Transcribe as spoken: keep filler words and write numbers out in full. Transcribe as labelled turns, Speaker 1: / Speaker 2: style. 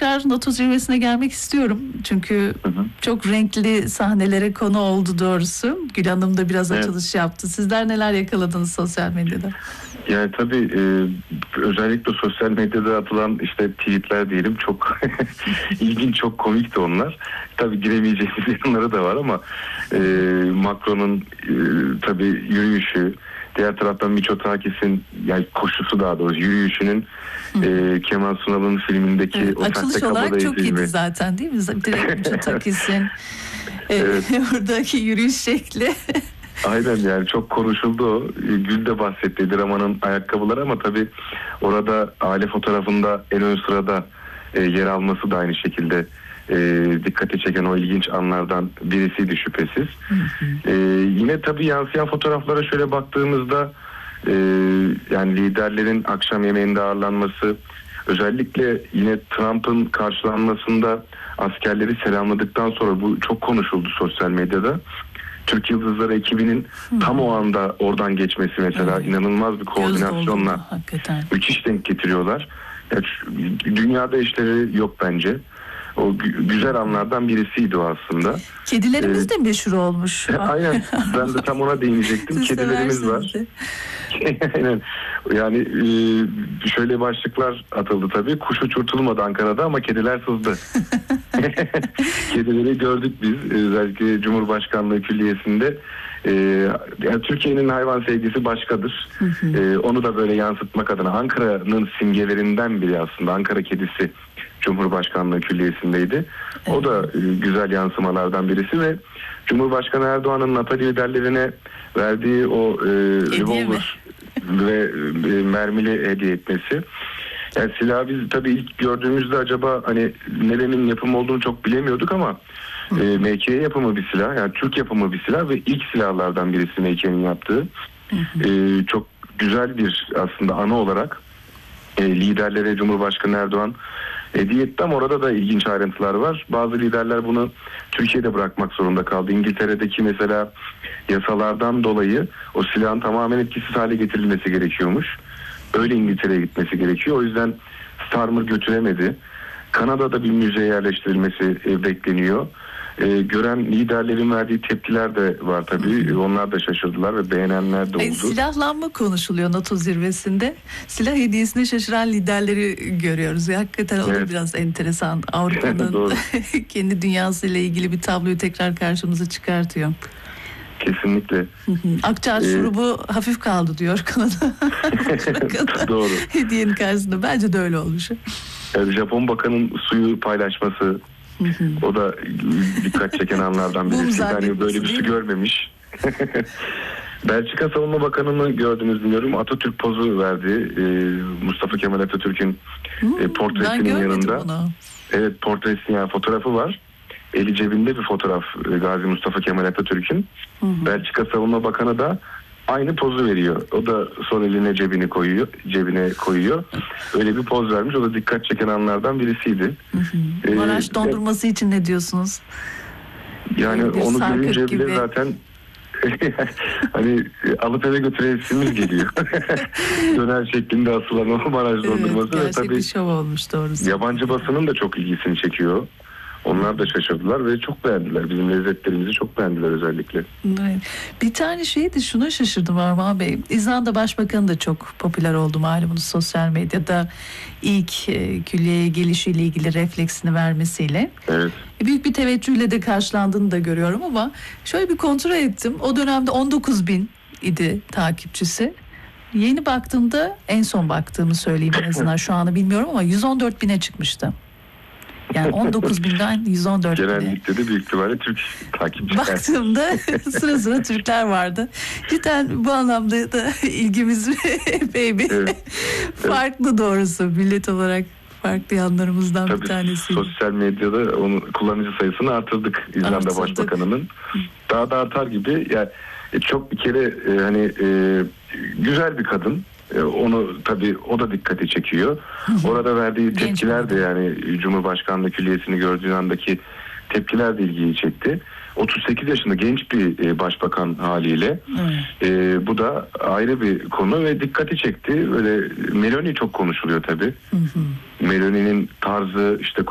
Speaker 1: tekrar NATO zirvesine gelmek istiyorum. Çünkü hı hı. çok renkli sahnelere konu oldu doğrusu. Gül Hanım da biraz evet. açılış yaptı. Sizler neler yakaladınız sosyal medyada?
Speaker 2: Yani tabii e, özellikle sosyal medyada atılan işte tweetler diyelim çok ilginç, çok komikti onlar. Tabii giremeyeceğimiz yanları da var ama e, Macron'un e, tabii yürüyüşü, diğer taraftan Mitsotakis'in yani koşusu daha doğrusu yürüyüşünün e, Kemal Sunal'ın filmindeki
Speaker 1: evet,
Speaker 2: o
Speaker 1: açılış olarak çok iyiydi mi? Zaten değil mi? Direkt Mitsotakis'in evet. buradaki yürüyüş şekli.
Speaker 2: Aynen yani çok konuşuldu o. Gül de bahsetti Draman'ın ayakkabıları ama tabii orada aile fotoğrafında en ön sırada e, yer alması da aynı şekilde e, dikkati çeken o ilginç anlardan birisiydi şüphesiz. Hı hı. E, yine tabii yansıyan fotoğraflara şöyle baktığımızda e, yani liderlerin akşam yemeğinde ağırlanması, özellikle yine Trump'ın karşılanmasında askerleri selamladıktan sonra bu çok konuşuldu sosyal medyada. Türk Yıldızları ekibinin hmm. tam o anda oradan geçmesi mesela evet. inanılmaz bir koordinasyonla müthiş denk getiriyorlar. Yani dünyada eşleri yok bence. O gü- güzel anlardan birisiydi o aslında.
Speaker 1: Kedilerimiz ee, de meşhur olmuş.
Speaker 2: Aynen. Ben de tam ona değinecektim. Siz kedilerimiz var. Aynen. Yani e, şöyle başlıklar atıldı tabii. Kuş uçurtulmadı Ankara'da ama kediler sızdı. Kedileri gördük biz. Özellikle Cumhurbaşkanlığı Külliyesi'nde. Ee, yani Türkiye'nin hayvan sevgisi başkadır. Hı hı. Ee, onu da böyle yansıtmak adına Ankara'nın simgelerinden biri aslında. Ankara kedisi Cumhurbaşkanlığı Külliyesi'ndeydi. Evet. O da e, güzel yansımalardan birisi ve Cumhurbaşkanı Erdoğan'ın NATO liderlerine verdiği o e, revolver ve e, mermili hediye etmesi. Yani silahı biz tabii ilk gördüğümüzde acaba hani nerenin yapımı olduğunu çok bilemiyorduk ama e, M K yapımı bir silah, yani Türk yapımı bir silah ve ilk silahlardan birisi M K'nin yaptığı. E, çok güzel bir aslında anı olarak e, liderlere Cumhurbaşkanı Erdoğan hediye etti ama orada da ilginç ayrıntılar var. Bazı liderler bunu Türkiye'de bırakmak zorunda kaldı. İngiltere'deki mesela yasalardan dolayı o silahın tamamen etkisiz hale getirilmesi gerekiyormuş. Öyle İngiltere'ye gitmesi gerekiyor. O yüzden Starmer götüremedi. Kanada'da bir müzeye yerleştirilmesi e, bekleniyor. E, gören liderlerin verdiği tepkiler de var tabii. Hmm. Onlar da şaşırdılar ve beğenenler de oldu.
Speaker 1: E, silahlanma konuşuluyor NATO zirvesinde. Silah hediyesine şaşıran liderleri görüyoruz. Ya, hakikaten o evet. da biraz enteresan. Avrupa'nın kendi dünyasıyla ilgili bir tabloyu tekrar karşımıza çıkartıyor.
Speaker 2: Kesinlikle.
Speaker 1: Akçaağaç ee, şurubu hafif kaldı diyor Kanada.
Speaker 2: Doğru.
Speaker 1: Hediyenin karşısında. Bence de öyle olmuş.
Speaker 2: Yani Japon bakanın suyu paylaşması o da dikkat çeken anlardan birisi. Yani böyle bir su görmemiş. Belçika Savunma Bakanı'nı gördünüz bilmiyorum. Atatürk pozu verdi. Ee, Mustafa Kemal Atatürk'ün hmm, e, portresinin yanında. Bunu. Evet, portresinin yani fotoğrafı var. Eli cebinde bir fotoğraf Gazi Mustafa Kemal Atatürk'ün. Hı hı. Belçika Savunma Bakanı da aynı pozu veriyor. O da sol eline cebine koyuyor, cebine koyuyor. Öyle bir poz vermiş. O da dikkat çeken anlardan birisiydi. Hı
Speaker 1: hı. Maraş ee, dondurması e, için ne diyorsunuz?
Speaker 2: Yani onu görünce bile gibi. Zaten hani alıp eve götüresimiz geliyor. Döner şeklinde asılan o Maraş evet, dondurması.
Speaker 1: Gerçek tabii bir şov olmuş doğrusu.
Speaker 2: Yabancı basının da çok ilgisini çekiyor. Onlar da şaşırdılar ve çok beğendiler. Bizim lezzetlerimizi çok beğendiler özellikle.
Speaker 1: Evet. Bir tane şeydi, şuna şaşırdım Armağan Bey. İzlanda Başbakanı da çok popüler oldu malumunuz sosyal medyada. İlk e, külliyeye gelişiyle ilgili refleksini vermesiyle.
Speaker 2: Evet.
Speaker 1: E, büyük bir teveccühle de karşılandığını da görüyorum ama şöyle bir kontrol ettim. O dönemde on dokuz bin idi takipçisi. Yeni baktığımda, en son baktığımı söyleyeyim en azından, şu anı bilmiyorum ama yüz on dört bine çıkmıştı. Yani on dokuz binden yüz on dört bine.
Speaker 2: Genellikle de büyük ihtimalle Türk takipçiler.
Speaker 1: Baktığımda sıra sıra Türkler vardı. Cidden bu anlamda da ilgimiz epey bir evet. farklı doğrusu. Millet olarak farklı yanlarımızdan tabii bir tanesi.
Speaker 2: Sosyal medyada onu kullanıcı sayısını artırdık İzlanda Artırdık. Başbakanı'nın. Daha da artar gibi. Yani çok bir kere e, hani e, güzel bir kadın. Onu tabii o da dikkati çekiyor. Hı hı. Orada verdiği tepkiler de yani Cumhurbaşkanlığı Külliyesi'ni gördüğü andaki tepkiler de ilgiyi çekti. otuz sekiz yaşında genç bir başbakan haliyle. E, bu da ayrı bir konu ve dikkati çekti. Böyle Meloni çok konuşuluyor tabii. Hı hı. Meloni'nin tarzı, işte